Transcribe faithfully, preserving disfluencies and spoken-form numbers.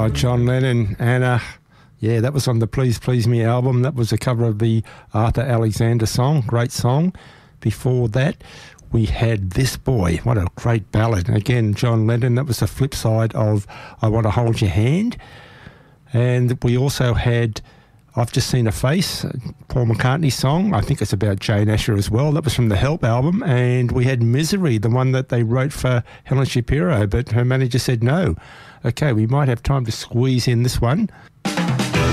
Oh, John Lennon, Anna. Yeah, that was on the Please Please Me album. That was a cover of the Arthur Alexander song. Great song. Before that, we had This Boy. What a great ballad. Again, John Lennon. That was the flip side of I Want to Hold Your Hand. And we also had I've Just Seen a Face, Paul McCartney's song. I think it's about Jane Asher as well. That was from the Help album. And we had Misery, the one that they wrote for Helen Shapiro, but her manager said no. Okay, we might have time to squeeze in this one.